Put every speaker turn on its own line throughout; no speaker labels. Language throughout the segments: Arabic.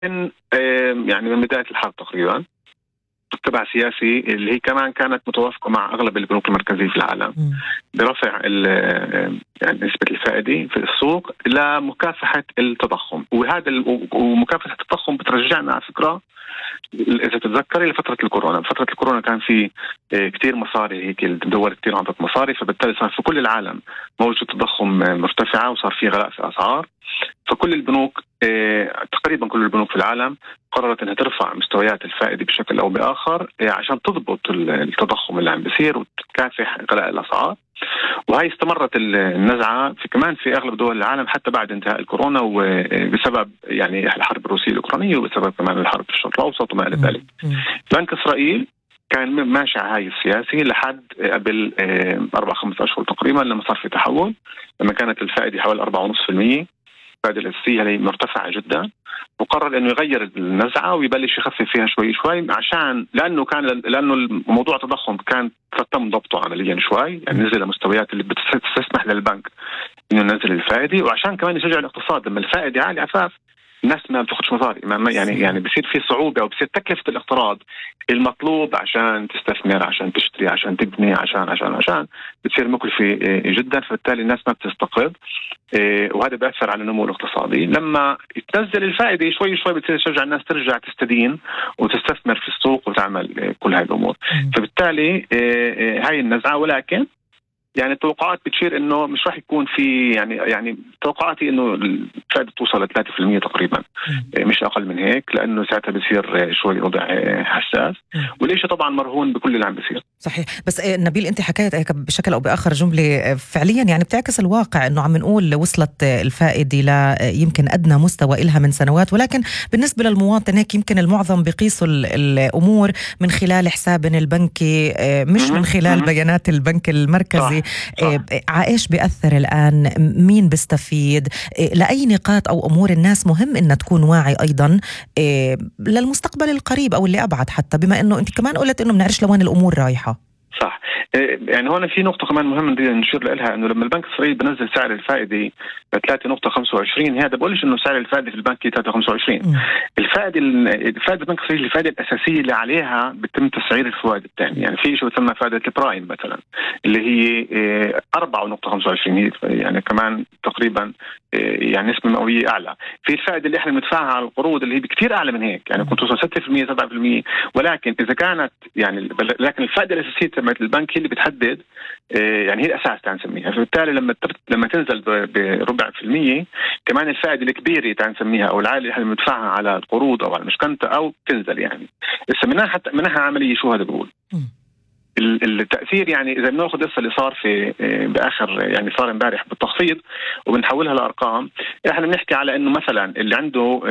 يعني من بداية الحرب تقريبا اتبع سياسي اللي هي كمان كانت متوافقة مع أغلب البنوك المركزية في العالم برفع يعني نسبة الفائدة في السوق لمكافحة التضخم. ومكافحة التضخم بترجعنا على فكرة إذا تتذكري لفترة الكورونا. فترة الكورونا كان في كتير مصاري، هيك الدول كتير عطت مصاري، فبالتالي صار في كل العالم موجة تضخم مرتفعة وصار في غلاء في أسعار. فكل البنوك تقريبا كل البنوك في العالم قررت أنها ترفع مستويات الفائدة بشكل أو بآخر عشان تضبط التضخم اللي عم بيصير وتكافح غلاء الأسعار. وهي استمرت النزعة كمان في أغلب دول العالم حتى بعد انتهاء الكورونا، وبسبب يعني الحرب الروسية الأوكرانية وبسبب كمان الحرب في الشرق الأوسط وما إلى ذلك. بنك إسرائيل كان ماشي على هاي السياسي لحد قبل 4-5 أشهر تقريبا، لما صار في تحول، لما كانت الفائدة حوالي 4.5%، الفائدة الأساسية هي مرتفعة جدا، وقرر انه يغير النزعه ويبلش يخفف فيها شوي شوي، عشان لانه الموضوع التضخم كان تم ضبطه عمليا شوي، يعني نزل لمستويات اللي بتسمح للبنك انه ينزل الفائده، وعشان كمان يشجع الاقتصاد. لما الفائده عاليه عفاف الناس ما بتاخدش مصاري، يعني بصير في صعوبه، او بصير تكلفه الاقتراض المطلوب عشان تستثمر، عشان تشتري، عشان تبني، عشان بتصير مكلفه جدا، فبالتالي الناس ما بتستقر، وهذا بيأثر على النمو الاقتصادي. لما تنزل الفائدة شوي شوي بتصير تشجع الناس ترجع تستدين وتستثمر في السوق وتعمل كل هاي الأمور. فبالتالي هاي النزعة، ولكن يعني التوقعات بتشير انه مش راح يكون في يعني توقعاتي انه الفائده توصل ل 3% تقريبا، مش اقل من هيك، لانه ساعتها بصير شوي وضع حساس، وليش طبعا مرهون بكل اللي عم بيصير.
صحيح. بس نبيل، انت حكيت هيك بشكل او باخر جمله فعليا يعني بتعكس الواقع، انه عم نقول وصلت الفائده ل يمكن ادنى مستوى لها من سنوات، ولكن بالنسبه للمواطن هيك يمكن المعظم بيقيسوا الامور من خلال حسابه البنكي، مش من خلال بيانات البنك المركزي. عايش بيأثر الآن؟ مين بيستفيد؟ لأي نقاط أو أمور الناس مهم إن تكون واعي أيضا للمستقبل القريب أو اللي أبعد، حتى بما إنه أنت كمان قلت إنه بنعرفش لوين الأمور رايحة.
صح. يعني هون في نقطة كمان مهمة نشير لها، إنه لما البنك الإسرائيلي بنزل سعر الفائدة ل 3.25، هذا بقولش إنه سعر الفائدة في البنك 3.25. الفائدة البنك الإسرائيلي الفائدة الأساسية اللي عليها بتم تسعير الفوائد الثانية، يعني في شيء بتسمى فائدة البرايم مثلا اللي هي 4.25، يعني كمان تقريبا يعني نسبة مئوية أعلى. في الفائدة اللي إحنا بندفعها على القروض اللي هي بكتير أعلى من هيك، يعني كنت توصل 6% 7%، ولكن إذا كانت يعني لكن الفائدة الأساسية تبعت البنك هي اللي بتحدد، يعني هي الأساس تنسميها. فبالتالي لما تنزل بربع في المية، كمان الفائدة الكبيرة تنسميها أو العالية اللي احنا بندفعها على القروض أو على المشكنة أو تنزل. يعني لسه منها عملية شو هذا بقول التأثير. يعني إذا بناخذ لسه اللي صار في بآخر، يعني صار امبارح بالتخفيض وبنحولها لأرقام، احنا بنحكي على إنه مثلا اللي عنده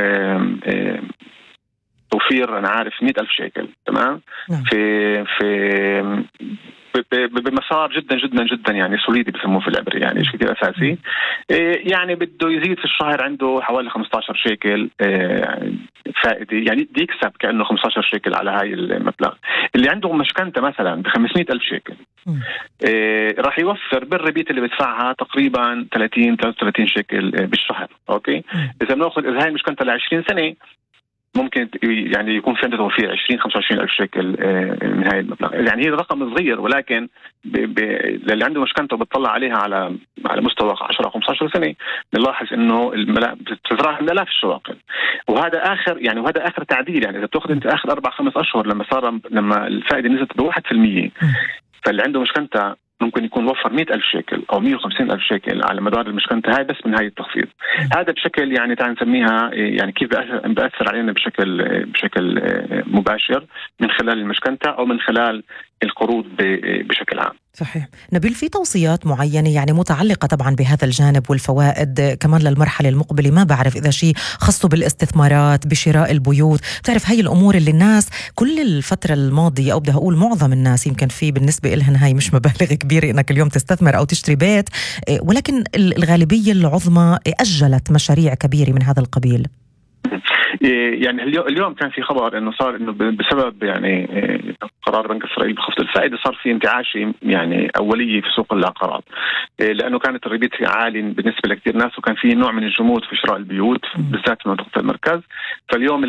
توفير أنا عارف 100,000 شيكل، تمام، في بمسار جدا جدا جدا يعني سوليدي بسموه في العبري، يعني شيء كثير أساسي. يعني بده يزيد في الشهر عنده حوالي 15 شيكل فائدة، يعني بده يكسب كأنه 15 شيكل على هاي المبلغ. اللي عنده مشكنته مثلا ب500,000 شيكل راح يوفر بالربيت اللي بدفعها تقريبا 30-33 شيكل بالشهر. أوكي، إذا هاي المشكنته ل20 سنة ممكن يعني يكون في عنده توفير 20-25 ألف شيكل من هاي المبلغ. يعني هي رقم صغير، ولكن اللي عنده مشكلته بتطلع عليها على مستوى 10-15 سنة بنلاحظ إنه بتتراوح من آلاف الشواقل. وهذا آخر تعديل. يعني إذا بتأخذ أنت آخر 4-5 أشهر لما الفائدة نزلت ب1%، فاللي عنده مشكلته ممكن يكون وفر 100,000 شيكل أو 150,000 شيكل على مدار المشكنة هاي بس من هاي التخفيض. هذا بشكل يعني تعال نسميها يعني كيف بأثر علينا بشكل مباشر من خلال المشكنة أو من خلال القروض بشكل عام.
صحيح. نبيل، في توصيات معينة يعني متعلقة طبعا بهذا الجانب والفوائد كمان للمرحلة المقبلة؟ ما بعرف إذا شيء خاصه بالاستثمارات، بشراء البيوت، تعرف هاي الأمور اللي الناس كل الفترة الماضية، أو بدها أقول معظم الناس يمكن في بالنسبة إلهن هاي مش مبالغ كبيرة إنك اليوم تستثمر أو تشتري بيت، ولكن الغالبية العظمى أجلت مشاريع كبيرة من هذا القبيل.
يعني اليوم كان في خبر انه صار انه بسبب يعني قرار بنك اسرائيل بخفض الفائده صار في انتعاش يعني اوليه في سوق العقارات، لانه كانت الريبيت عالي بالنسبه لكثير ناس، وكان في نوع من الجمود في شراء البيوت بالذات في منطقه المركز. فاليوم